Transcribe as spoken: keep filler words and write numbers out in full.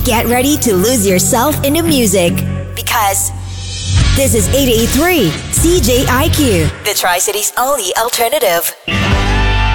Get ready to lose yourself in the music because this is eight eighty-three C J I Q, the Tri-City's only alternative.